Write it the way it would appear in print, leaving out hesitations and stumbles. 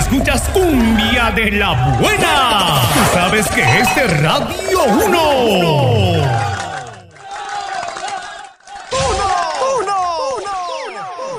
escuchas cumbia de la buena. Tú sabes que es de Radio 1.